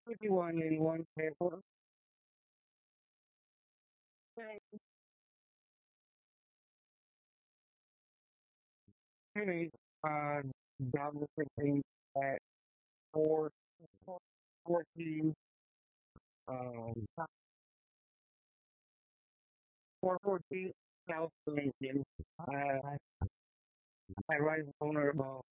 51 in one paper. Anyway, job description at 414, 414 South Lincoln. I write vulnerable.